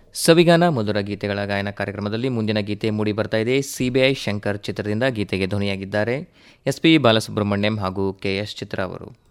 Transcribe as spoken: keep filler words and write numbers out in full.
ಸವಿಗಾನ ಮಧುರ ಗೀತೆಗಳ ಗಾಯನ ಕಾರ್ಯಕ್ರಮದಲ್ಲಿ ಮುಂದಿನ ಗೀತೆ ಮೂಡಿ ಬರ್ತಾ ಇದೆ. ಸಿಬಿಐ ಶಂಕರ್ ಚಿತ್ರದಿಂದ ಗೀತೆಗೆ ಧ್ವನಿಯಾಗಿದ್ದಾರೆ ಎಸ್ ಪಿ ಬಾಲಸುಬ್ರಹ್ಮಣ್ಯಂ ಹಾಗೂ ಕೆ ಎಸ್ ಚಿತ್ರ ಅವರು.